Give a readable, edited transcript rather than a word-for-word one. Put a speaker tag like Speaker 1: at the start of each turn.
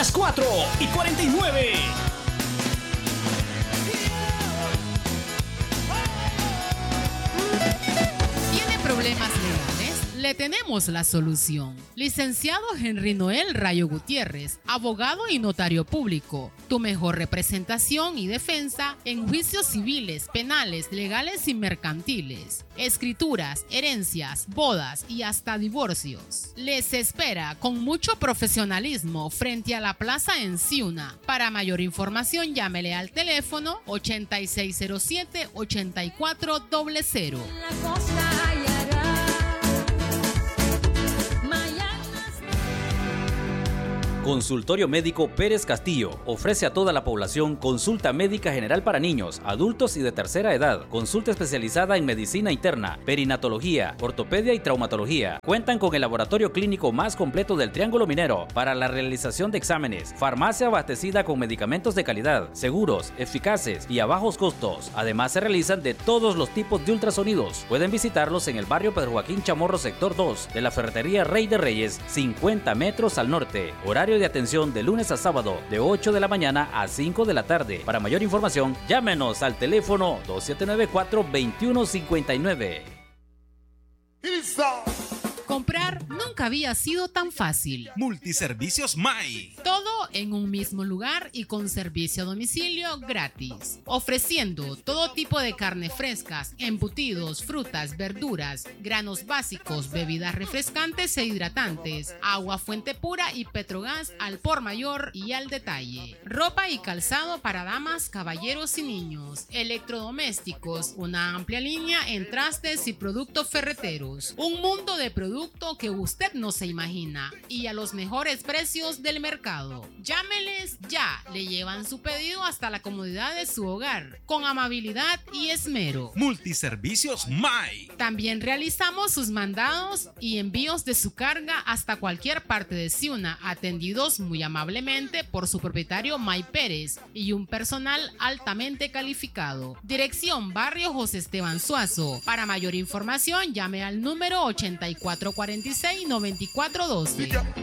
Speaker 1: las 4:49.
Speaker 2: ¿Tiene problemas legales? Le tenemos la solución. Licenciado Henry Noel Rayo Gutiérrez, abogado y notario público. Tu mejor representación y defensa en juicios civiles, penales, legales y mercantiles. Escrituras, herencias, bodas y hasta divorcios. Les espera con mucho profesionalismo frente a la plaza en Ciuna. Para mayor información, llámele al teléfono 8607-8400.
Speaker 3: Consultorio Médico Pérez Castillo ofrece a toda la población consulta médica general para niños, adultos y de tercera edad, consulta especializada en medicina interna, perinatología, ortopedia y traumatología. Cuentan con el laboratorio clínico más completo del Triángulo Minero para la realización de exámenes, farmacia abastecida con medicamentos de calidad, seguros, eficaces y a bajos costos. Además se realizan de todos los tipos de ultrasonidos. Pueden visitarlos en el barrio Pedro Joaquín Chamorro, sector 2 de la ferretería Rey de Reyes, 50 metros al norte. Horario de atención de lunes a sábado de 8 de la mañana a 5 de la tarde. Para mayor información, llámenos al teléfono 2794-2159.
Speaker 2: Comprar nunca había sido tan fácil.
Speaker 4: Multiservicios MAI.
Speaker 2: Todo en un mismo lugar y con servicio a domicilio gratis. Ofreciendo todo tipo de carne frescas, embutidos, frutas, verduras, granos básicos, bebidas refrescantes e hidratantes, agua fuente pura y Petrogas al por mayor y al detalle. Ropa y calzado para damas, caballeros y niños. Electrodomésticos, una amplia línea en trastes y productos ferreteros. Un mundo de productos que usted no se imagina y a los mejores precios del mercado. Llámeles ya, le llevan su pedido hasta la comodidad de su hogar, con amabilidad y esmero.
Speaker 4: Multiservicios MAI.
Speaker 2: También realizamos sus mandados y envíos de su carga hasta cualquier parte de Ciuna, atendidos muy amablemente por su propietario May Pérez y un personal altamente calificado. Dirección Barrio José Esteban Suazo. Para mayor información, llame al número 8446-9412.